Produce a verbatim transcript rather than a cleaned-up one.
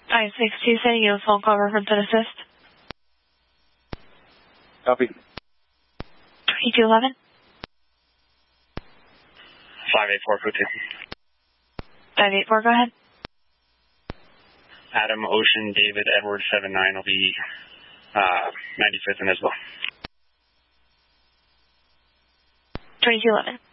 nine six two, setting you a phone call reference and assist. Copy. twenty-two eleven. five eight four, Food five eight four, go ahead. Adam, Ocean, David, Edward, seven nine will be uh, ninety-fifth and as well. twenty-two eleven.